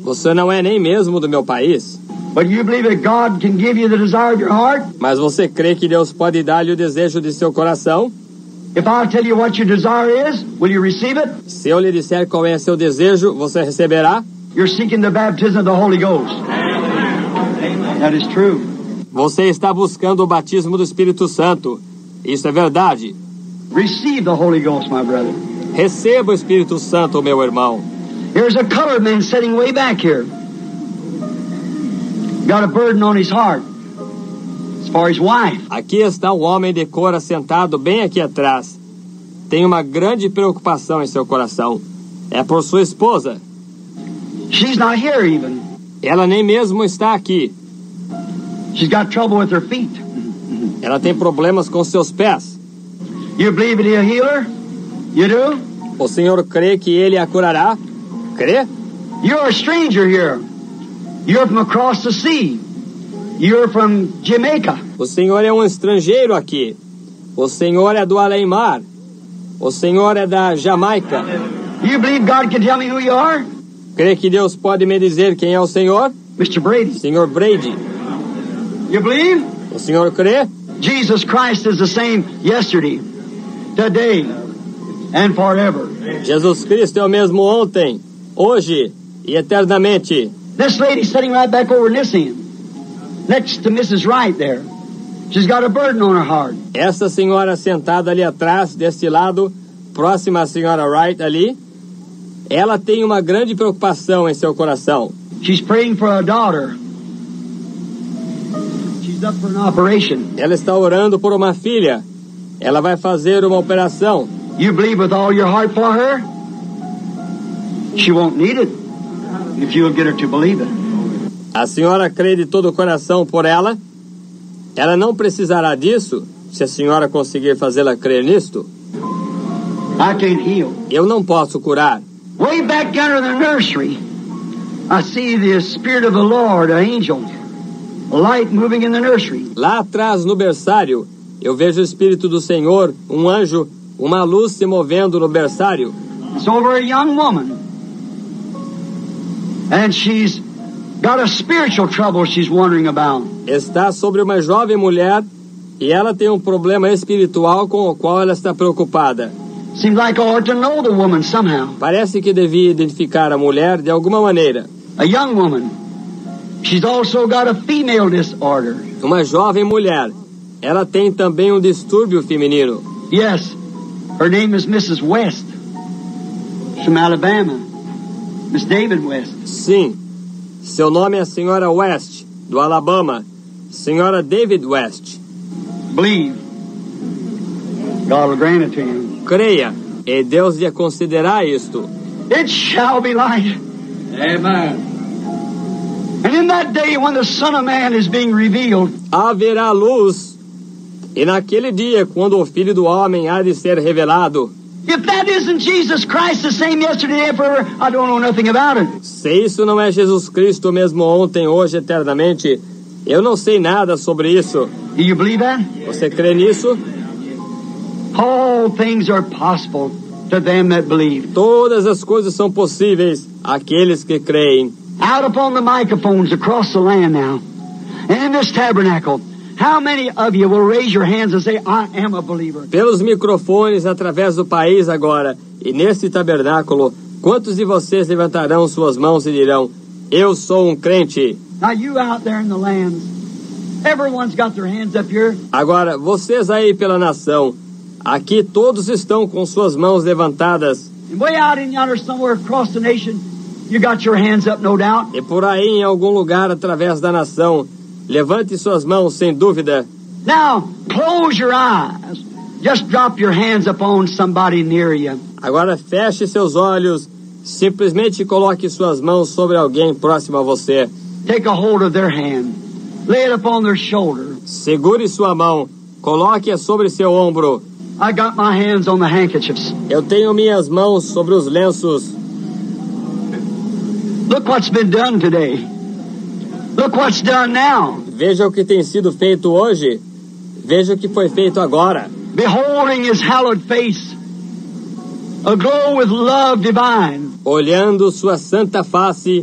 Você não é nem mesmo do meu país. But you believe that God can give you the desire of your heart? Mas você crê que Deus pode dar-lhe o desejo de seu coração? If I tell you what your desire is, will you receive it? Se eu lhe disser qual é seu desejo, você receberá? You're seeking the baptism of the Holy Ghost. That is true. Você está buscando o batismo do Espírito Santo. Isso é verdade. Receive the Holy Ghost, my brother. Receba o Espírito Santo, meu irmão. Here's a colored man sitting way back here. Got a burden on his heart. It's for his wife. Aqui está um homem de cor assentado bem aqui atrás. Tem uma grande preocupação em seu coração. É por sua esposa. She's not here even. Ela nem mesmo está aqui. She's got trouble with her feet. Ela tem problemas com seus pés. You believe that he'll heal her? You do? O senhor crê que ele a curará? Crê? You're a stranger here. You're from across the sea. You're from Jamaica. O senhor é um estrangeiro aqui. O senhor é do além-mar. O senhor é da Jamaica. You believe God can tell me who you are? Crê que Deus pode me dizer quem é o senhor? Mr. Brady. Senhor Brady. You believe? O senhor crê? Jesus Christ is the same yesterday, today, and forever. Jesus Cristo é o mesmo ontem, hoje e eternamente. This lady sitting right back over in this end, next to Mrs. Wright there. She's got a burden on her heart. Essa senhora sentada ali atrás, desse lado, próxima à senhora Wright ali, ela tem uma grande preocupação em seu coração. She's praying for a daughter. She's up for an operation. Ela está orando por uma filha. Ela vai fazer uma operação. You believe with all your heart for her? She won't need it if you'll get her to believe it. A senhora crê de todo o coração por ela? Ela não precisará disso se a senhora conseguir fazê-la crer nisto. I can't heal. Eu não posso curar. Way back under the nursery, I see the Spirit of the Lord, an angel, a light moving in the nursery. Lá atrás no berçário, eu vejo o Espírito do Senhor, um anjo, uma luz se movendo no berçário. It's over a young woman. And she's got a spiritual trouble she's wondering about. Está sobre uma jovem mulher e ela tem um problema espiritual com o qual ela está preocupada. Seems like I ought to know the woman somehow. Parece que devia identificar a mulher de alguma maneira. A young woman. She's also got a female disorder. Uma jovem mulher. Ela tem também um distúrbio feminino. Yes. Her name is Mrs. West. From Alabama. Miss David West. Sim. Seu nome é a senhora West, do Alabama. Senhora David West. Believe. God will grant it to you. Creia, e Deus lhe concederá isto. It shall be light. Amen. And in that day when the Son of Man is being revealed, Haverá luz. E naquele dia, quando o Filho do Homem há de ser revelado, if that isn't Jesus Christ the same yesterday and forever, I don't know nothing about it. se isso não é Jesus Cristo mesmo ontem, hoje, eternamente, eu não sei nada sobre isso. Do you believe that? Você crê nisso? All things are possible to them that believe. Todas as coisas são possíveis àqueles que creem. Out upon the microphones across the land now, and in this tabernacle, how many of you will raise your hands and say, I am a believer? Pelos microfones através do país agora, e nesse tabernáculo, quantos de vocês levantarão suas mãos e dirão, eu sou um crente? Now you out there in the land, everyone's got their hands up here. Agora, vocês aí pela nação, aqui todos estão com suas mãos levantadas. And way out in yonder somewhere across the nation, you got your hands up, no doubt. E por aí em algum lugar através da nação, levante suas mãos sem dúvida. Now, close your eyes. Just drop your hands upon somebody near you. Agora feche seus olhos, simplesmente coloque suas mãos sobre alguém próximo a você. Take a hold of their hand. Lay it upon their shoulder. Segure sua mão, coloque-a sobre seu ombro. I got my hands on the handkerchiefs. Eu tenho minhas mãos sobre os lenços. Look what's been done today. Look what's done now. Veja o que tem sido feito hoje. Veja o que foi feito agora. Beholding his hallowed face, aglow with love divine. Olhando sua santa face,